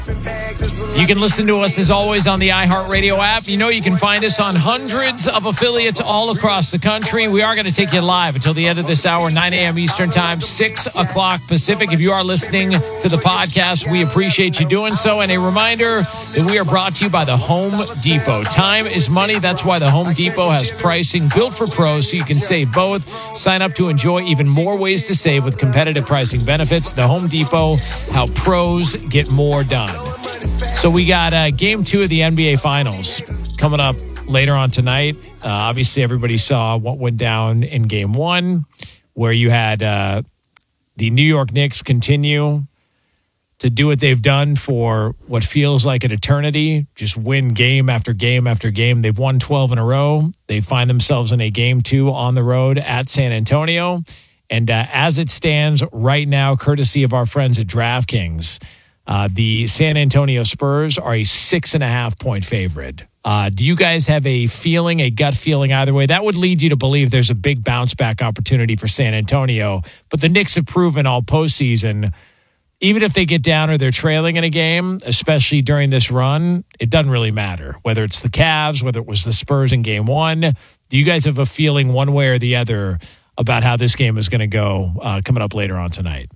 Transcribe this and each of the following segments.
You can listen to us, as always, on the iHeartRadio app. You know you can find us on hundreds of affiliates all across the country. We are going to take you live until the end of this hour, 9 a.m. Eastern Time, 6 o'clock Pacific. If you are listening to the podcast, we appreciate you doing so. And a reminder that we are brought to you by the Home Depot. Time is money. That's why the Home Depot has pricing built for pros so you can save both. Sign up to enjoy even more ways to save with competitive pricing benefits. The Home Depot, how pros get more done. So we got Game 2 of the NBA Finals coming up later on tonight. Obviously, everybody saw what went down in Game 1, where you had the New York Knicks continue to do what they've done for what feels like an eternity, just win game after game after game. They've won 12 in a row. They find themselves in a Game 2 on the road at San Antonio. And as it stands right now, courtesy of our friends at DraftKings, the San Antonio Spurs are a 6.5-point favorite. Do you guys have a gut feeling either way? That would lead you to believe there's a big bounce back opportunity for San Antonio. But the Knicks have proven all postseason, even if they get down or they're trailing in a game, especially during this run, it doesn't really matter. Whether it's the Cavs, whether it was the Spurs in Game 1, do you guys have a feeling one way or the other about how this game is going to go coming up later on tonight?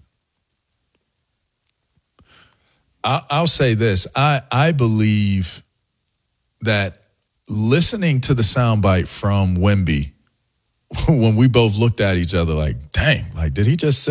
I'll say this. I believe that listening to the soundbite from Wemby, when we both looked at each other like, dang, like, did he just say